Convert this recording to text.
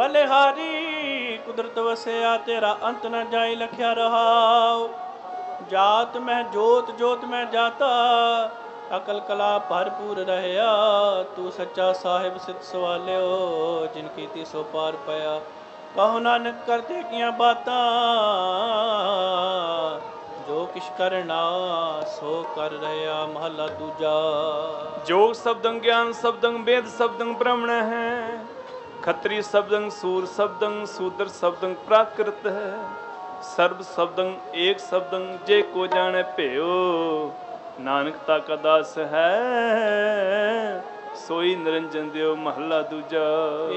बलिहारी कुदरत वसिया तेरा अंत न जाई लख्या रहाओ। जात में जोत जोत में जाता अकल कला भरपूर रहया। तू सच्चा साहिब सिद्ध सवालियो जिनकी ती सो पार पाया। कहो नानक करते किया बातां जो किश करना सो कर रहया। महला दूजा। जोग शब्दं ज्ञान शब्दं वेद शब्दं ब्रह्मण है। खत्री शब्दं सूर शब्दं शूद्र शब्दं प्राकृत है। सर्व शब्दं एक शब्दं जे को जाने भयो। नानकता का दास है सोई निरंजन देव। महला दूजा।